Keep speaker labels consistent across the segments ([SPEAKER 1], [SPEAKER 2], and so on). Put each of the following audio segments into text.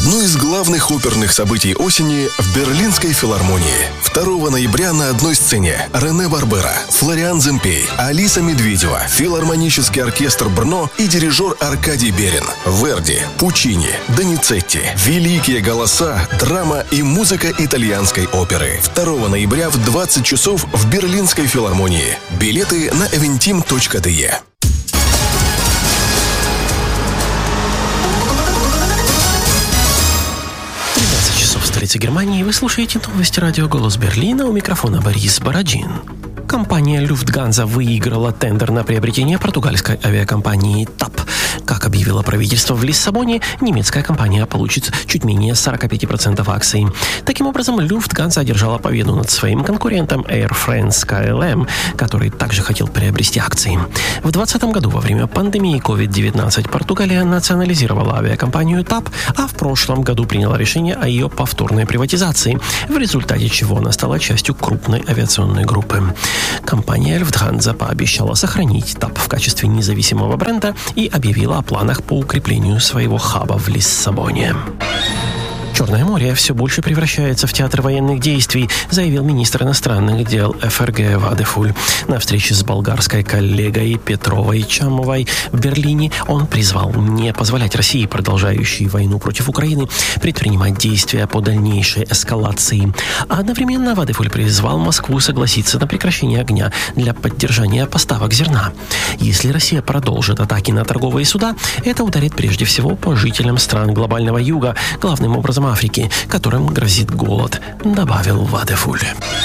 [SPEAKER 1] Одно из главных оперных событий осени в Берлинской филармонии. 2 ноября на одной сцене Рене Барбера, Флориан Земпей, Алиса Медведева, филармонический оркестр Брно и дирижер Аркадий Берин. Верди, Пучини, Доницетти, великие голоса, драма и музыка итальянской оперы. 2 ноября в 20 часов в Берлинской филармонии. Билеты на eventim.de.
[SPEAKER 2] 13 часов в столице Германии. Вы слушаете новости радио «Голос Берлина». У микрофона Борис Бородин. Компания Lufthansa выиграла тендер на приобретение португальской авиакомпании TAP. Как объявило правительство в Лиссабоне, немецкая компания получит чуть менее 45% акций. Таким образом, Lufthansa одержала победу над своим конкурентом Air France-KLM, который также хотел приобрести акции. В 2020 году во время пандемии COVID-19 Португалия национализировала авиакомпанию TAP, а в прошлом году приняла решение о ее повторной приватизации, в результате чего она стала частью крупной авиационной группы. Компания Lufthansa пообещала сохранить TAP в качестве независимого бренда и объявила о планах по укреплению своего хаба в Лиссабоне. Черное море все больше превращается в театр военных действий, заявил министр иностранных дел ФРГ Вадефуль. На встрече с болгарской коллегой Петровой Чамовой в Берлине он призвал не позволять России, продолжающей войну против Украины, предпринимать действия по дальнейшей эскалации. А одновременно Вадефуль призвал Москву согласиться на прекращение огня для поддержания поставок зерна. Если Россия продолжит атаки на торговые суда, это ударит прежде всего по жителям стран глобального юга, главным образом Африки, которым грозит голод, добавил Вадефуль.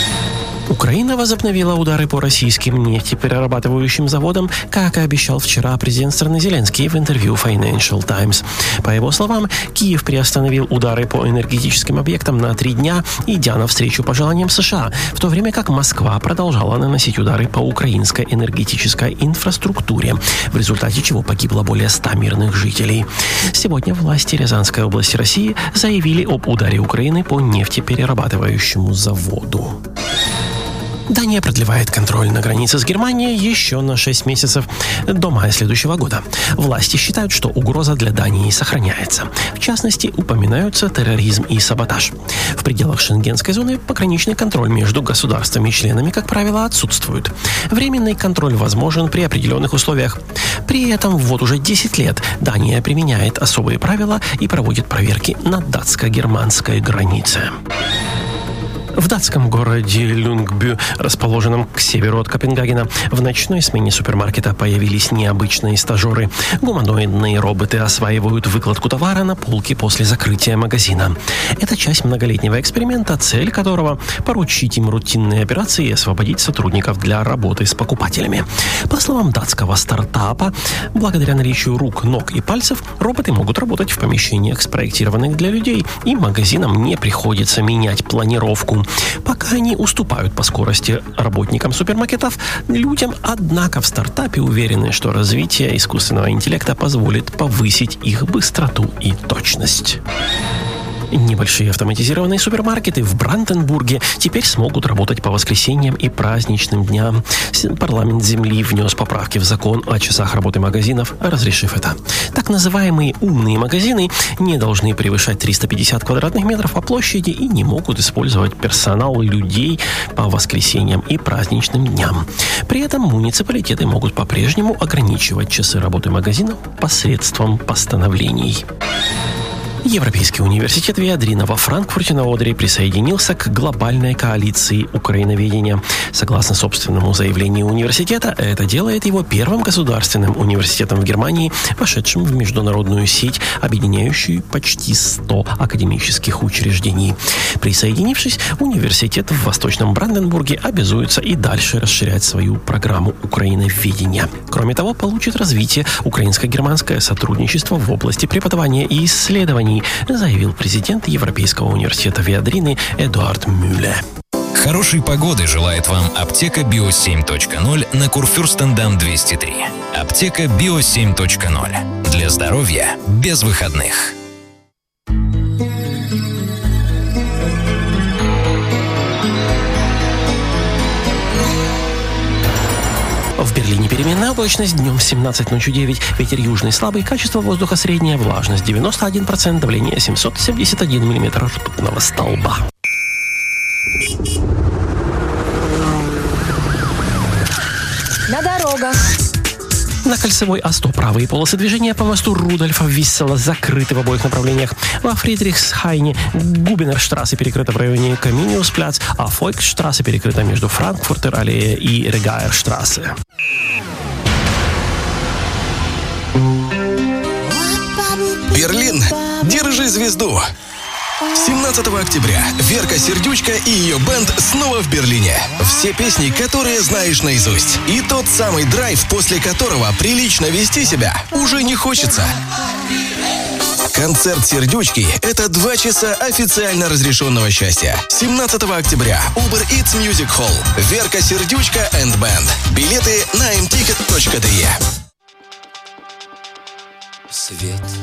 [SPEAKER 2] Украина возобновила удары по российским нефтеперерабатывающим заводам, как и обещал вчера президент страны Зеленский в интервью Financial Times. По его словам, Киев приостановил удары по энергетическим объектам на 3 дня, идя навстречу пожеланиям США, в то время как Москва продолжала наносить удары по украинской энергетической инфраструктуре, в результате чего погибло более 100 мирных жителей. Сегодня власти Рязанской области России заявили об ударе Украины по нефтеперерабатывающему заводу. Дания продлевает контроль на границе с Германией еще на 6 месяцев до мая следующего года. Власти считают, что угроза для Дании сохраняется. В частности, упоминаются терроризм и саботаж. В пределах шенгенской зоны пограничный контроль между государствами и членами, как правило, отсутствует. Временный контроль возможен при определенных условиях. При этом вот уже 10 лет Дания применяет особые правила и проводит проверки на датско-германской границе. В датском городе Люнгбю, расположенном к северу от Копенгагена, в ночной смене супермаркета появились необычные стажеры. Гуманоидные роботы осваивают выкладку товара на полке после закрытия магазина. Это часть многолетнего эксперимента, цель которого – поручить им рутинные операции и освободить сотрудников для работы с покупателями. По словам датского стартапа, благодаря наличию рук, ног и пальцев, роботы могут работать в помещениях, спроектированных для людей, и магазинам не приходится менять планировку. Пока они уступают по скорости работникам супермаркетов, людям, однако в стартапе уверены, что развитие искусственного интеллекта позволит повысить их быстроту и точность. Небольшие автоматизированные супермаркеты в Бранденбурге теперь смогут работать по воскресеньям и праздничным дням. Парламент земли внес поправки в закон о часах работы магазинов, разрешив это. Так называемые умные магазины не должны превышать 350 квадратных метров по площади и не могут использовать персонал людей по воскресеньям и праздничным дням. При этом муниципалитеты могут по-прежнему ограничивать часы работы магазинов посредством постановлений. Европейский университет Виадрина во Франкфурте на Одере присоединился к глобальной коалиции украиноведения. Согласно собственному заявлению университета, это делает его первым государственным университетом в Германии, вошедшим в международную сеть, объединяющую почти 100 академических учреждений. Присоединившись, университет в Восточном Бранденбурге обязуется и дальше расширять свою программу украиноведения. Кроме того, получит развитие украинско-германское сотрудничество в области преподавания и исследований, заявил президент Европейского университета Виадрины Эдуард Мюлле.
[SPEAKER 3] Хорошей погоды желает вам аптека Био7.0 на Курфюрстендам 203. Аптека Био7.0. Для здоровья без выходных.
[SPEAKER 2] В Берлине Переменная облачность, днем 17, ночью 9. Ветер южный слабый, качество воздуха средняя, влажность 91%, давление 771 миллиметр ртутного столба.
[SPEAKER 4] На дорогах.
[SPEAKER 2] На кольцевой А100 правые полосы движения по мосту Рудольфа Виссела закрыты в обоих направлениях. Во Фридрихсхайне Губинерштрассе перекрыта в районе Каминиус-Пляц, а Фольксштрассе перекрыта между Франкфуртер-аллее и Регаерштрассе.
[SPEAKER 1] Берлин, держи звезду! 17 октября Верка Сердючка и ее бэнд снова в Берлине. Все песни, которые знаешь наизусть. И тот самый драйв, после которого прилично вести себя уже не хочется. Концерт Сердючки – это 2 часа официально разрешенного счастья. 17 октября. Uber Eats Music Hall. Верка Сердючка and Band. Билеты на mticket.de.
[SPEAKER 5] Свет